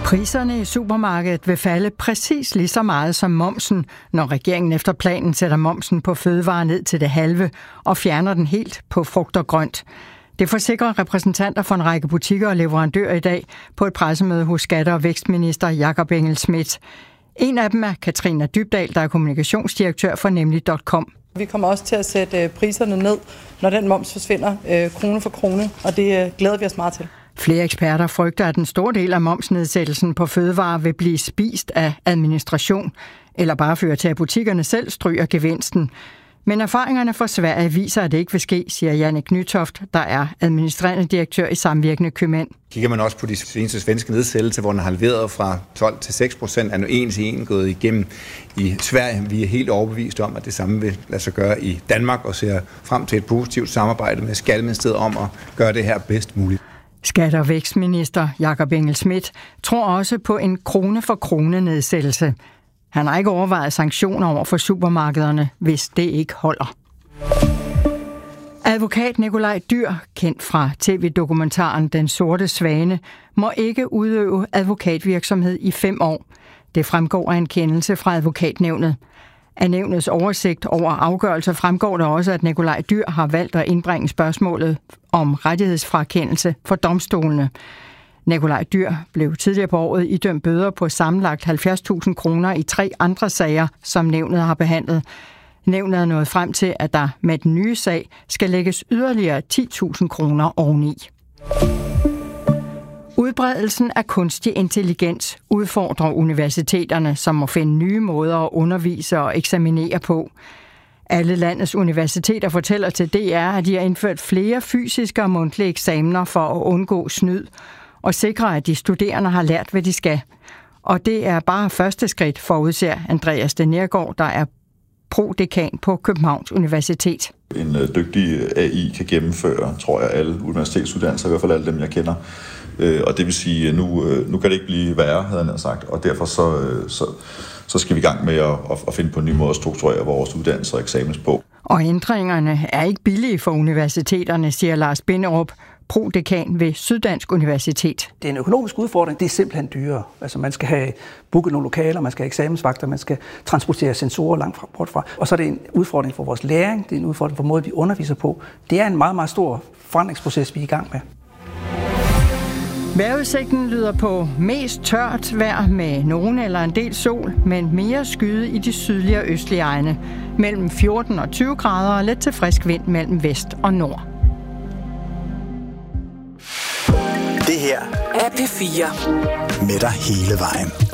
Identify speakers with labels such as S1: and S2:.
S1: Priserne i supermarkedet vil falde præcis lige så meget som momsen, når regeringen efter planen sætter momsen på fødevarer ned til det halve og fjerner den helt på frugt og grønt. Det forsikrer repræsentanter for en række butikker og leverandører i dag på et pressemøde hos skatte- og vækstminister Jakob Engel-Schmidt. En af dem er Katrine Dybdahl, der er kommunikationsdirektør for Nemlig.com.
S2: Vi kommer også til at sætte priserne ned, når den moms forsvinder krone for krone, og det glæder vi os meget til.
S1: Flere eksperter frygter, at en stor del af momsnedsættelsen på fødevarer vil blive spist af administration, eller bare føre til, at butikkerne selv stryger gevinsten. Men erfaringerne fra Sverige viser, at det ikke vil ske, siger Jannik Nytoft, der er administrerende direktør i Samvirkende Købmænd.
S3: Kigger man også på de seneste svenske nedsættelser, hvor den har halveret fra 12 til 6%, er nu en til en gået igennem i Sverige. Vi er helt overbevist om, at det samme vil lade sig gøre i Danmark, og ser frem til et positivt samarbejde med Skatteministeriet om at gøre det her bedst muligt.
S1: Skatte- og vækstminister Jakob Engel-Schmidt tror også på en krone for krone nedsættelse. Han har ikke overvejet sanktioner over for supermarkederne, hvis det ikke holder. Advokat Nikolaj Dyhr, kendt fra tv-dokumentaren Den Sorte Svane, må ikke udøve advokatvirksomhed i 5 år. Det fremgår af en kendelse fra Advokatnævnet. Af nævnets oversigt over afgørelser fremgår der også, at Nikolaj Dyhr har valgt at indbringe spørgsmålet om rettighedsfrakendelse for domstolene. Nikolaj Dyhr blev tidligere på året idømt bøder på sammenlagt 70.000 kroner i 3 andre sager, som nævnet har behandlet. Nævnet er nået frem til, at der med den nye sag skal lægges yderligere 10.000 kroner oveni. Udbredelsen af kunstig intelligens udfordrer universiteterne, som må finde nye måder at undervise og eksaminere på. Alle landets universiteter fortæller til DR, at de har indført flere fysiske og mundtlige eksamener for at undgå snyd og sikre, at de studerende har lært, hvad de skal. Og det er bare første skridt, forudser Andreas de Nergård, der er prodekan på Københavns Universitet.
S4: En dygtig AI kan gennemføre, tror jeg, alle universitetsuddannelser, i hvert fald alle dem, jeg kender. Og det vil sige, at nu kan det ikke blive værre, havde han sagt, og derfor så skal vi i gang med at finde på en ny måde at strukturere vores uddannelser og eksamens på.
S1: Og ændringerne er ikke billige for universiteterne, siger Lars Binderup, prodekan ved Syddansk Universitet.
S5: Det er en økonomisk udfordring, det er simpelthen dyrere. Altså man skal have booket nogle lokaler, man skal have eksamensvagter, man skal transportere sensorer langt bort fra. Og så er det en udfordring for vores læring, det er en udfordring for måden, vi underviser på. Det er en meget, meget stor forandringsproces, vi er i gang med.
S1: Vejrudsigten lyder på mest tørt vejr med nogen eller en del sol, men mere skyde i de sydlige og østlige egne. Mellem 14 og 20 grader og let til frisk vind mellem vest og nord.
S6: Det her er P4 med dig hele vejen.